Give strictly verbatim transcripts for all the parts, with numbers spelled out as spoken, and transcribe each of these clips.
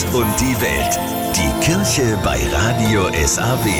und die Welt. Die Kirche bei Radio S A W.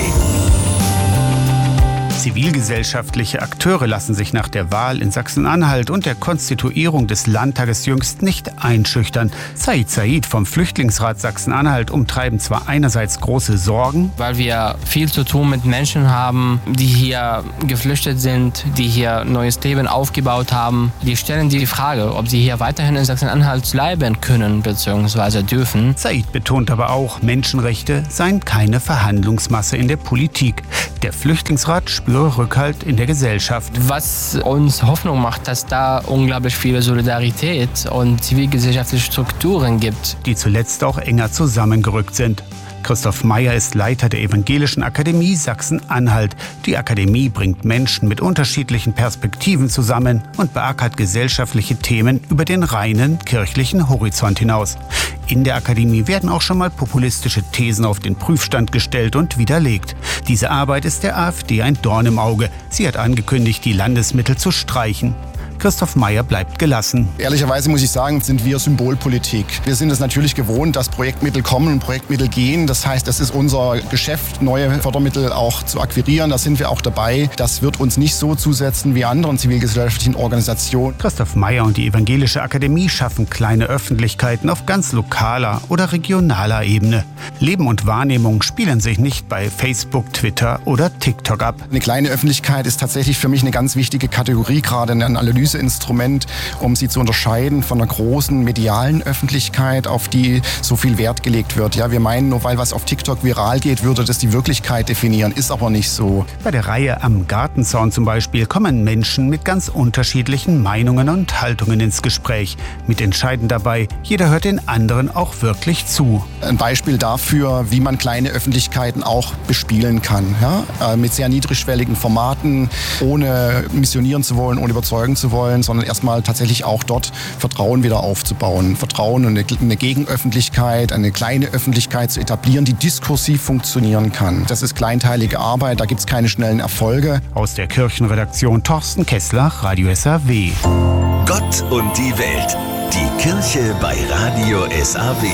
Zivilgesellschaftliche Akteure lassen sich nach der Wahl in Sachsen-Anhalt und der Konstituierung des Landtages jüngst nicht einschüchtern. Said Said vom Flüchtlingsrat Sachsen-Anhalt umtreiben zwar einerseits große Sorgen, weil wir viel zu tun mit Menschen haben, die hier geflüchtet sind, die hier neues Leben aufgebaut haben. Die stellen die Frage, ob sie hier weiterhin in Sachsen-Anhalt bleiben können bzw. dürfen. Said betont aber auch, Menschenrechte seien keine Verhandlungsmasse in der Politik. Der Flüchtlingsrat spürt Rückhalt in der Gesellschaft. Was uns Hoffnung macht, dass da unglaublich viele Solidarität und zivilgesellschaftliche Strukturen gibt, die zuletzt auch enger zusammengerückt sind. Christoph Meyer ist Leiter der Evangelischen Akademie Sachsen-Anhalt. Die Akademie bringt Menschen mit unterschiedlichen Perspektiven zusammen und beackert gesellschaftliche Themen über den reinen kirchlichen Horizont hinaus. In der Akademie werden auch schon mal populistische Thesen auf den Prüfstand gestellt und widerlegt. Diese Arbeit ist der AfD ein Dorn im Auge. Sie hat angekündigt, die Landesmittel zu streichen. Christoph Meyer bleibt gelassen. Ehrlicherweise muss ich sagen, sind wir Symbolpolitik. Wir sind es natürlich gewohnt, dass Projektmittel kommen und Projektmittel gehen. Das heißt, das ist unser Geschäft, neue Fördermittel auch zu akquirieren. Da sind wir auch dabei. Das wird uns nicht so zusetzen wie anderen zivilgesellschaftlichen Organisationen. Christoph Meyer und die Evangelische Akademie schaffen kleine Öffentlichkeiten auf ganz lokaler oder regionaler Ebene. Leben und Wahrnehmung spielen sich nicht bei Facebook, Twitter oder TikTok ab. Eine kleine Öffentlichkeit ist tatsächlich für mich eine ganz wichtige Kategorie, gerade eine Analyse. Instrument, um sie zu unterscheiden von einer großen medialen Öffentlichkeit, auf die so viel Wert gelegt wird. Ja, wir meinen, nur weil was auf TikTok viral geht, würde das die Wirklichkeit definieren. Ist aber nicht so. Bei der Reihe Am Gartenzaun zum Beispiel kommen Menschen mit ganz unterschiedlichen Meinungen und Haltungen ins Gespräch. Mit entscheidend dabei, jeder hört den anderen auch wirklich zu. Ein Beispiel dafür, wie man kleine Öffentlichkeiten auch bespielen kann. Ja? Mit sehr niedrigschwelligen Formaten, ohne missionieren zu wollen, ohne überzeugen zu wollen, sondern erstmal tatsächlich auch dort Vertrauen wieder aufzubauen. Vertrauen und eine Gegenöffentlichkeit, eine kleine Öffentlichkeit zu etablieren, die diskursiv funktionieren kann. Das ist kleinteilige Arbeit, da gibt es keine schnellen Erfolge. Aus der Kirchenredaktion Thorsten Kessler, Radio S A W. Gott und die Welt. Die Kirche bei Radio S A W.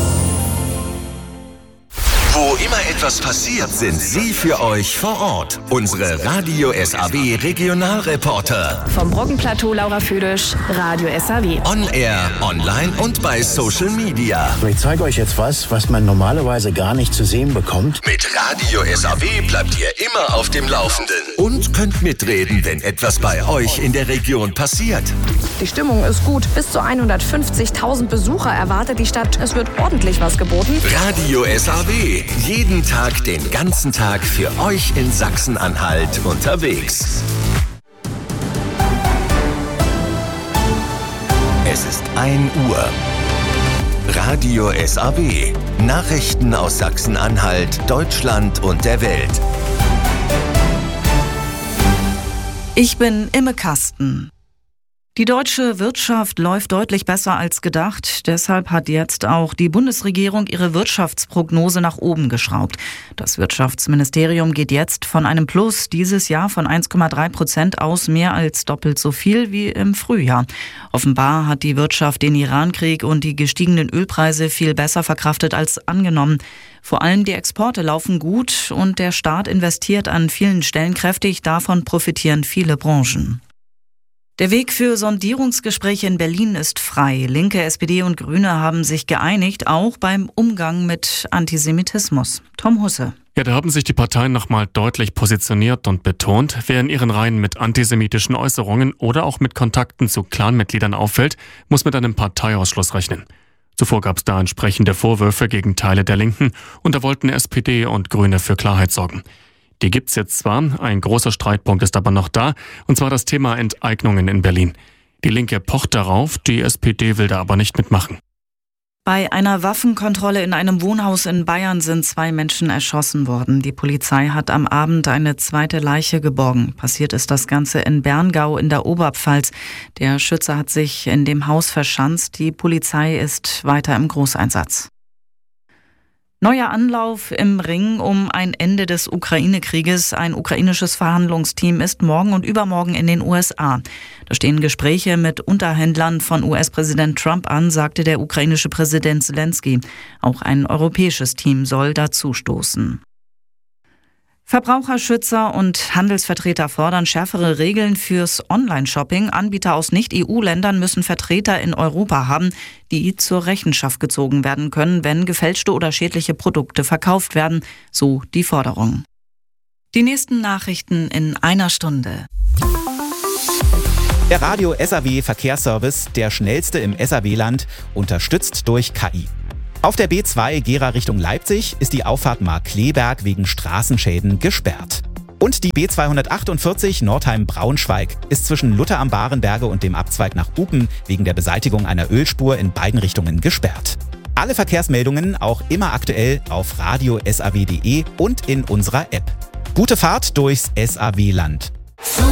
Wo immer etwas passiert, sind Sie für euch vor Ort. Unsere Radio S A W Regionalreporter. Vom Brockenplateau Laura Füdisch, Radio S A W. On Air, online und bei Social Media. Ich zeige euch jetzt was, was man normalerweise gar nicht zu sehen bekommt. Mit Radio S A W bleibt ihr immer auf dem Laufenden. Und könnt mitreden, wenn etwas bei euch in der Region passiert. Die Stimmung ist gut. Bis zu hundertfünfzigtausend Besucher erwartet die Stadt. Es wird ordentlich was geboten. Radio S A W. Jeden Tag, den ganzen Tag für euch in Sachsen-Anhalt unterwegs. Es ist ein Uhr. Radio S A W. Nachrichten aus Sachsen-Anhalt, Deutschland und der Welt. Ich bin Imme Kasten. Die deutsche Wirtschaft läuft deutlich besser als gedacht. Deshalb hat jetzt auch die Bundesregierung ihre Wirtschaftsprognose nach oben geschraubt. Das Wirtschaftsministerium geht jetzt von einem Plus dieses Jahr von eins Komma drei Prozent aus, mehr als doppelt so viel wie im Frühjahr. Offenbar hat die Wirtschaft den Irankrieg und die gestiegenen Ölpreise viel besser verkraftet als angenommen. Vor allem die Exporte laufen gut und der Staat investiert an vielen Stellen kräftig. Davon profitieren viele Branchen. Der Weg für Sondierungsgespräche in Berlin ist frei. Linke, S P D und Grüne haben sich geeinigt, auch beim Umgang mit Antisemitismus. Tom Husse. Ja, da haben sich die Parteien nochmal deutlich positioniert und betont, wer in ihren Reihen mit antisemitischen Äußerungen oder auch mit Kontakten zu Clanmitgliedern auffällt, muss mit einem Parteiausschluss rechnen. Zuvor gab es da entsprechende Vorwürfe gegen Teile der Linken und da wollten S P D und Grüne für Klarheit sorgen. Die gibt's jetzt zwar, ein großer Streitpunkt ist aber noch da, und zwar das Thema Enteignungen in Berlin. Die Linke pocht darauf, die S P D will da aber nicht mitmachen. Bei einer Waffenkontrolle in einem Wohnhaus in Bayern sind zwei Menschen erschossen worden. Die Polizei hat am Abend eine zweite Leiche geborgen. Passiert ist das Ganze in Berngau in der Oberpfalz. Der Schütze hat sich in dem Haus verschanzt. Die Polizei ist weiter im Großeinsatz. Neuer Anlauf im Ring um ein Ende des Ukraine-Krieges. Ein ukrainisches Verhandlungsteam ist morgen und übermorgen in den U S A. Da stehen Gespräche mit Unterhändlern von U S-Präsident Trump an, sagte der ukrainische Präsident Zelensky. Auch ein europäisches Team soll dazustoßen. Verbraucherschützer und Handelsvertreter fordern schärfere Regeln fürs Online-Shopping. Anbieter aus Nicht-E U-Ländern müssen Vertreter in Europa haben, die zur Rechenschaft gezogen werden können, wenn gefälschte oder schädliche Produkte verkauft werden, so die Forderung. Die nächsten Nachrichten in einer Stunde. Der Radio S A W Verkehrsservice, der schnellste im S A W-Land, unterstützt durch K I. Auf der B zwei Gera Richtung Leipzig ist die Auffahrt Markkleeberg wegen Straßenschäden gesperrt. Und die B zweihundertachtundvierzig Nordheim-Braunschweig ist zwischen Lutter am Barenberge und dem Abzweig nach Upen wegen der Beseitigung einer Ölspur in beiden Richtungen gesperrt. Alle Verkehrsmeldungen auch immer aktuell auf radio punkt s a w punkt d e und in unserer App. Gute Fahrt durchs S A W-Land.